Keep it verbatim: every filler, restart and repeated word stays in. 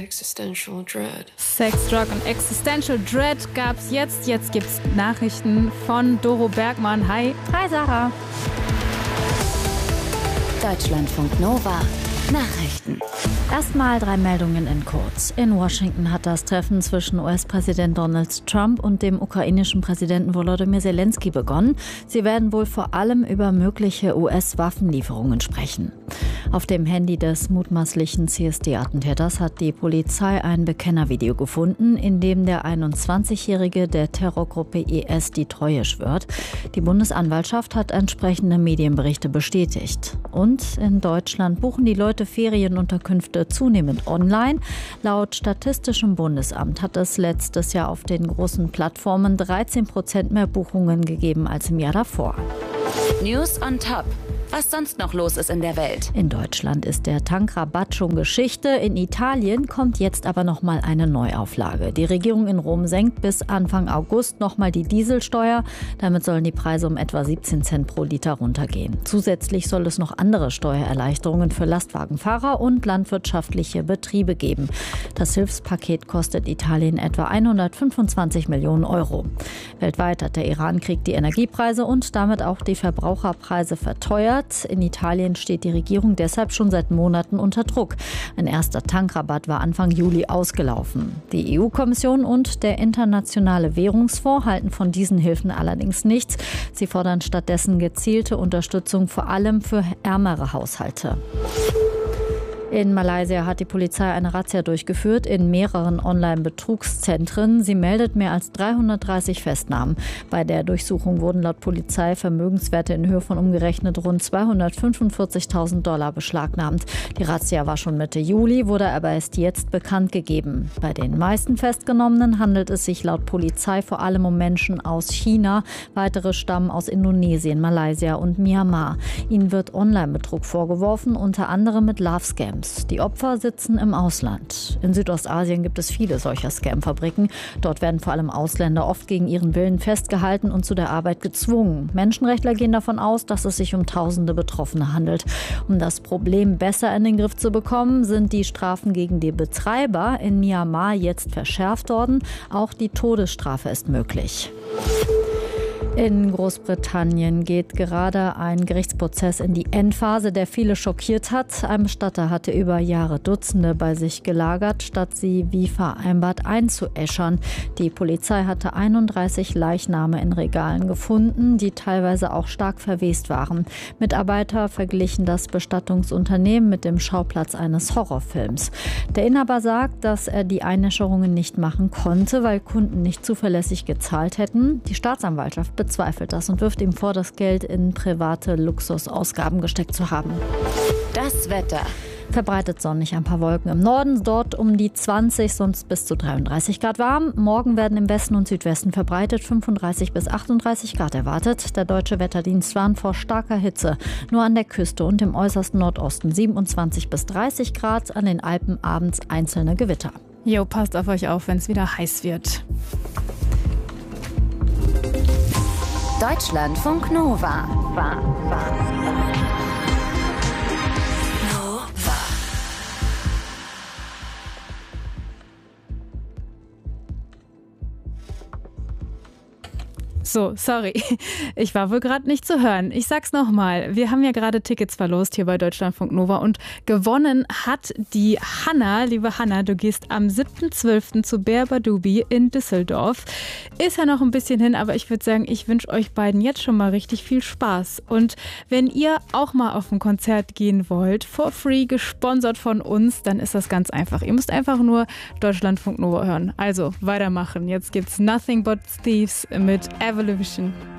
existential dread. Sex, Drug und Existential Dread gab's jetzt. Jetzt gibt's Nachrichten von Doro Bergmann. Hi. Hi, Sarah. Deutschlandfunk Nova. Nachrichten. Erstmal drei Meldungen in kurz. In Washington hat das Treffen zwischen U S-Präsident Donald Trump und dem ukrainischen Präsidenten Volodymyr Zelensky begonnen. Sie werden wohl vor allem über mögliche U S-Waffenlieferungen sprechen. Auf dem Handy des mutmaßlichen C S D-Attentäters hat die Polizei ein Bekennervideo gefunden, in dem der einundzwanzigjährige der Terrorgruppe I S die Treue schwört. Die Bundesanwaltschaft hat entsprechende Medienberichte bestätigt. Und in Deutschland buchen die Leute Ferienunterkünfte zunehmend online. Laut Statistischem Bundesamt hat es letztes Jahr auf den großen Plattformen dreizehn Prozent mehr Buchungen gegeben als im Jahr davor. News on Top. Was sonst noch los ist in der Welt. In Deutschland ist der Tankrabatt schon Geschichte. In Italien kommt jetzt aber noch mal eine Neuauflage. Die Regierung in Rom senkt bis Anfang August noch mal die Dieselsteuer. Damit sollen die Preise um etwa siebzehn Cent pro Liter runtergehen. Zusätzlich soll es noch andere Steuererleichterungen für Lastwagenfahrer und landwirtschaftliche Betriebe geben. Das Hilfspaket kostet Italien etwa hundertfünfundzwanzig Millionen Euro. Weltweit hat der Irankrieg die Energiepreise und damit auch die Verbraucherpreise verteuert. In Italien steht die Regierung deshalb schon seit Monaten unter Druck. Ein erster Tankrabatt war Anfang Juli ausgelaufen. Die E U-Kommission und der Internationale Währungsfonds halten von diesen Hilfen allerdings nichts. Sie fordern stattdessen gezielte Unterstützung vor allem für ärmere Haushalte. In Malaysia hat die Polizei eine Razzia durchgeführt in mehreren Online-Betrugszentren. Sie meldet mehr als dreihundertdreißig Festnahmen. Bei der Durchsuchung wurden laut Polizei Vermögenswerte in Höhe von umgerechnet rund zweihundertfünfundvierzigtausend Dollar beschlagnahmt. Die Razzia war schon Mitte Juli, wurde aber erst jetzt bekannt gegeben. Bei den meisten Festgenommenen handelt es sich laut Polizei vor allem um Menschen aus China. Weitere stammen aus Indonesien, Malaysia und Myanmar. Ihnen wird Online-Betrug vorgeworfen, unter anderem mit Love-Scams. Die Opfer sitzen im Ausland. In Südostasien gibt es viele solcher Scam-Fabriken. Dort werden vor allem Ausländer oft gegen ihren Willen festgehalten und zu der Arbeit gezwungen. Menschenrechtler gehen davon aus, dass es sich um tausende Betroffene handelt. Um das Problem besser in den Griff zu bekommen, sind die Strafen gegen die Betreiber in Myanmar jetzt verschärft worden. Auch die Todesstrafe ist möglich. In Großbritannien geht gerade ein Gerichtsprozess in die Endphase, der viele schockiert hat. Ein Bestatter hatte über Jahre Dutzende bei sich gelagert, statt sie wie vereinbart einzuäschern. Die Polizei hatte einunddreißig Leichname in Regalen gefunden, die teilweise auch stark verwest waren. Mitarbeiter verglichen das Bestattungsunternehmen mit dem Schauplatz eines Horrorfilms. Der Inhaber sagt, dass er die Einäscherungen nicht machen konnte, weil Kunden nicht zuverlässig gezahlt hätten. Die Staatsanwaltschaft bezweifelt das und wirft ihm vor, das Geld in private Luxusausgaben gesteckt zu haben. Das Wetter. Verbreitet sonnig, ein paar Wolken im Norden, dort um die zwanzig, sonst bis zu dreiunddreißig Grad warm. Morgen werden im Westen und Südwesten verbreitet fünfunddreißig bis achtunddreißig Grad erwartet. Der Deutsche Wetterdienst warnt vor starker Hitze. Nur an der Küste und im äußersten Nordosten siebenundzwanzig bis dreißig Grad, an den Alpen abends einzelne Gewitter. Jo, passt auf euch auf, wenn es wieder heiß wird. Deutschlandfunk Nova. War, war, war. So, sorry. Ich war wohl gerade nicht zu hören. Ich sag's nochmal. Wir haben ja gerade Tickets verlost hier bei Deutschlandfunk Nova und gewonnen hat die Hanna. Liebe Hanna, du gehst am siebten zwölften zu Berberdoubi in Düsseldorf. Ist ja noch ein bisschen hin, aber ich würde sagen, ich wünsche euch beiden jetzt schon mal richtig viel Spaß. Und wenn ihr auch mal auf ein Konzert gehen wollt, for free, gesponsert von uns, dann ist das ganz einfach. Ihr müsst einfach nur Deutschlandfunk Nova hören. Also, weitermachen. Jetzt gibt's Nothing But Thieves mit Evolution.